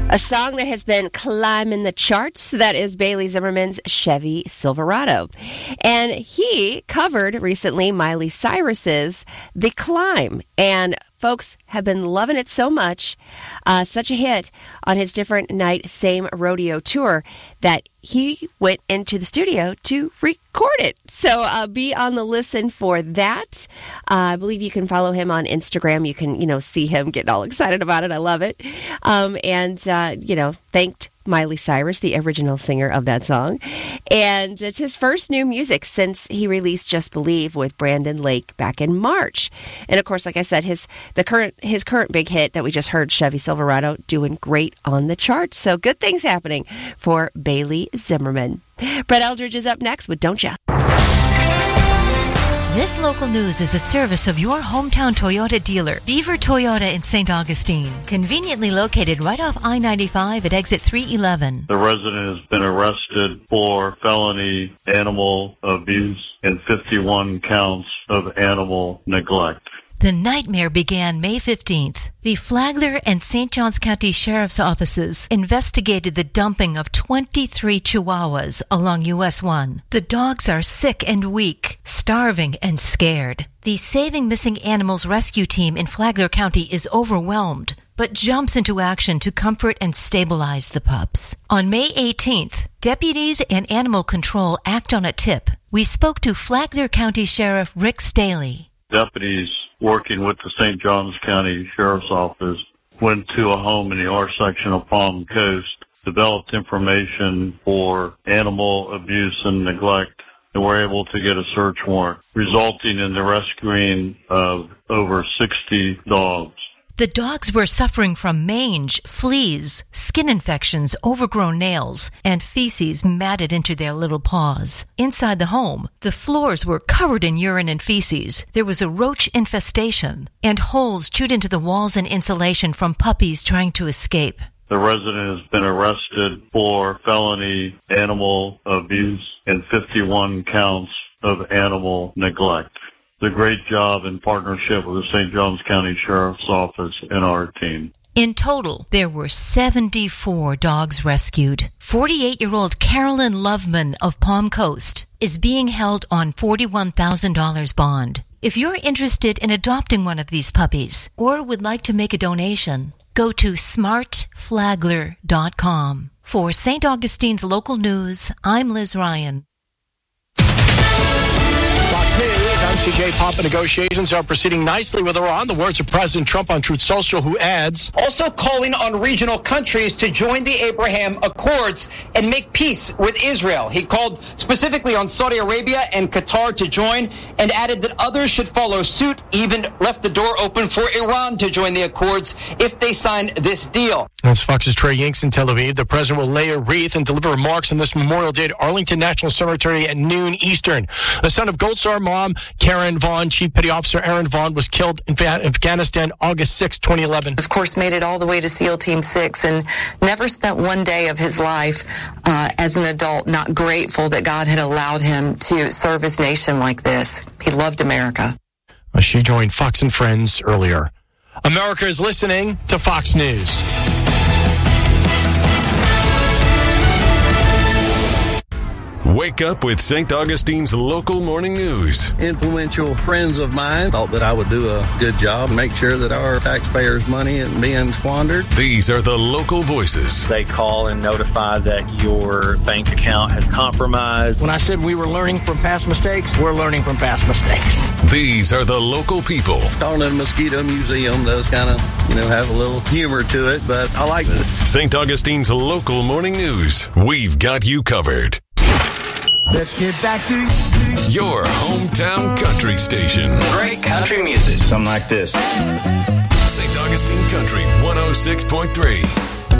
A song that has been climbing the charts, that is Bailey Zimmerman's Chevy Silverado. And he covered recently Miley Cyrus's The Climb. And folks have been loving it so much, such a hit on his Different Night, Same Rodeo tour, that he went into the studio to record it. So be on the listen for that. I believe you can follow him on Instagram. You can, see him getting all excited about it. I love it. Thanked Miley Cyrus, the original singer of that song. And it's his first new music since he released Just Believe with Brandon Lake back in March. And of course, like I said, his current big hit that we just heard, Chevy Silverado, doing great on the charts. So good things happening for Bailey Zimmerman. Brett Eldridge is up next with Don't Ya. This local news is a service of your hometown Toyota dealer, Beaver Toyota in St. Augustine, conveniently located right off I-95 at exit 311. The resident has been arrested for felony animal abuse and 51 counts of animal neglect. The nightmare began May 15th. The Flagler and St. Johns County Sheriff's Offices investigated the dumping of 23 Chihuahuas along US 1. The dogs are sick and weak, starving and scared. The Saving Missing Animals Rescue Team in Flagler County is overwhelmed, but jumps into action to comfort and stabilize the pups. On May 18th, deputies and animal control act on a tip. We spoke to Flagler County Sheriff Rick Staley. Deputies working with the St. Johns County Sheriff's Office went to a home in the R section of Palm Coast, developed information for animal abuse and neglect, and were able to get a search warrant, resulting in the rescuing of over 60 dogs. The dogs were suffering from mange, fleas, skin infections, overgrown nails, and feces matted into their little paws. Inside the home, the floors were covered in urine and feces. There was a roach infestation, and holes chewed into the walls and insulation from puppies trying to escape. The resident has been arrested for felony animal abuse and 51 counts of animal neglect. A great job in partnership with the St. Johns County Sheriff's Office and our team. In total, there were 74 dogs rescued. 48-year-old Carolyn Loveman of Palm Coast is being held on $41,000 bond. If you're interested in adopting one of these puppies or would like to make a donation, go to smartflagler.com. For St. Augustine's local news, I'm Liz Ryan. Fox News, I'm CJ Papa. Negotiations are proceeding nicely with Iran. The words of President Trump on Truth Social, who adds, also calling on regional countries to join the Abraham Accords and make peace with Israel. He called specifically on Saudi Arabia and Qatar to join and added that others should follow suit, even left the door open for Iran to join the Accords if they sign this deal. That's Fox's Trey Yanks in Tel Aviv. The president will lay a wreath and deliver remarks on this Memorial Day at Arlington National Cemetery at noon Eastern. The son of Gold Star mom, Karen Vaughn, Chief Petty Officer Aaron Vaughn, was killed in Afghanistan August 6, 2011. Of course, made it all the way to SEAL Team 6 and never spent one day of his life as an adult not grateful that God had allowed him to serve his nation like this. He loved America. She joined Fox and Friends earlier. America is listening to Fox News. Wake up with St. Augustine's local morning news. Influential friends of mine thought that I would do a good job and make sure that our taxpayers' money isn't being squandered. These are the local voices. They call and notify that your bank account has compromised. When I said we were learning from past mistakes, we're learning from past mistakes. These are the local people. Calling it a mosquito museum does kind of, have a little humor to it, but I like it. St. Augustine's local morning news. We've got you covered. Let's get back to your hometown country station. Great country music. Something like this. St. Augustine Country 106.3.